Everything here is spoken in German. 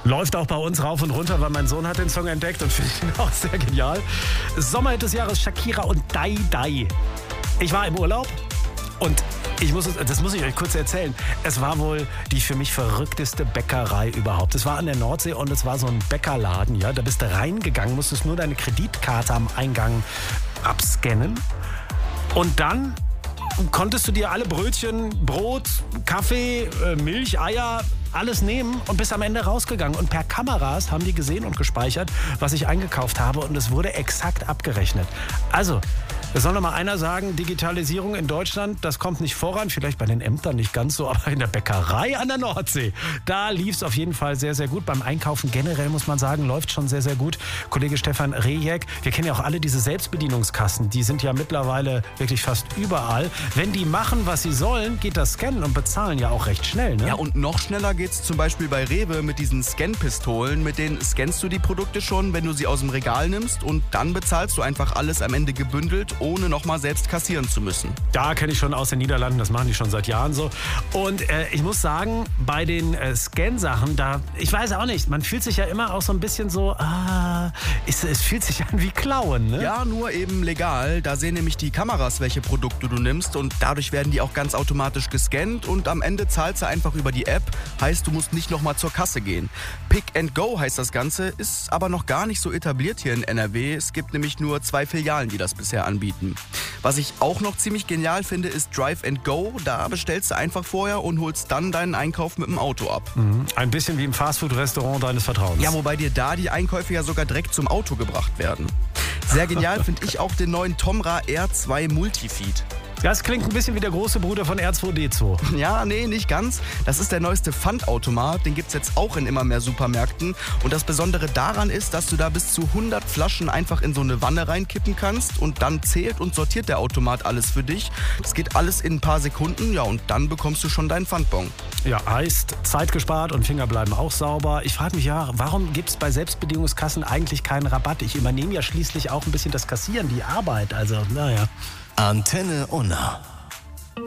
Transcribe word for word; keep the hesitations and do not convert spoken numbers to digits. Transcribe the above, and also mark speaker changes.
Speaker 1: Läuft auch bei uns rauf und runter, weil mein Sohn hat den Song entdeckt und finde ihn auch sehr genial. Sommerhit des Jahres, Shakira und Dai Dai. Ich war im Urlaub und ich muss es, das muss ich euch kurz erzählen. Es war wohl die für mich verrückteste Bäckerei überhaupt. Es war an der Nordsee und es war so ein Bäckerladen. Ja, da bist du reingegangen, musstest nur deine Kreditkarte am Eingang abscannen und dann konntest du dir alle Brötchen, Brot, Kaffee, Milch, Eier, alles nehmen und bist am Ende rausgegangen. Und per Kameras haben die gesehen und gespeichert, was ich eingekauft habe. Und es wurde exakt abgerechnet. Also, es soll noch mal einer sagen, Digitalisierung in Deutschland, das kommt nicht voran. Vielleicht bei den Ämtern nicht ganz so, aber in der Bäckerei an der Nordsee, da lief es auf jeden Fall sehr, sehr gut. Beim Einkaufen generell, muss man sagen, läuft schon sehr, sehr gut. Kollege Stefan Rejek, wir kennen ja auch alle diese Selbstbedienungskassen. Die sind ja mittlerweile wirklich fast überall. Wenn die machen, was sie sollen, geht das Scannen und Bezahlen ja auch recht schnell, ne?
Speaker 2: Ja, und noch schneller geht's zum Beispiel bei Rewe mit diesen Scan-Pistolen. Mit denen scannst du die Produkte schon, wenn du sie aus dem Regal nimmst und dann bezahlst du einfach alles am Ende gebündelt, ohne nochmal selbst kassieren zu müssen.
Speaker 1: Da kenne ich schon aus den Niederlanden, das machen die schon seit Jahren so. Und äh, ich muss sagen, bei den äh, Scan-Sachen, da, ich weiß auch nicht, man fühlt sich ja immer auch so ein bisschen so, ah, es, es fühlt sich an wie Klauen, ne?
Speaker 2: Ja, nur eben legal. Da sehen nämlich die Kameras, welche Produkte du nimmst und dadurch werden die auch ganz automatisch gescannt und am Ende zahlst du einfach über die App. Heißt, du musst nicht nochmal zur Kasse gehen. Pick and Go heißt das Ganze, ist aber noch gar nicht so etabliert hier in N R W. Es gibt nämlich nur zwei Filialen, die das bisher anbieten. Was ich auch noch ziemlich genial finde, ist Drive and Go. Da bestellst du einfach vorher und holst dann deinen Einkauf mit dem Auto ab.
Speaker 1: Mhm. Ein bisschen wie im Fastfood-Restaurant deines Vertrauens.
Speaker 2: Ja, wobei dir da die Einkäufe ja sogar direkt zum Auto gebracht werden. Sehr genial finde ich auch den neuen Tomra R zwei Multifeed.
Speaker 1: Das klingt ein bisschen wie der große Bruder von R zwei D zwei.
Speaker 2: Ja, nee, nicht ganz. Das ist der neueste Pfandautomat. Den gibt's jetzt auch in immer mehr Supermärkten. Und das Besondere daran ist, dass du da bis zu hundert Flaschen einfach in so eine Wanne reinkippen kannst. Und dann zählt und sortiert der Automat alles für dich. Das geht alles in ein paar Sekunden. Ja, und dann bekommst du schon deinen Pfandbon.
Speaker 1: Ja, heißt Zeit gespart und Finger bleiben auch sauber. Ich frage mich ja, warum gibt's bei Selbstbedienungskassen eigentlich keinen Rabatt? Ich übernehme ja schließlich auch ein bisschen das Kassieren, die Arbeit. Also, naja.
Speaker 3: Antenne Unna.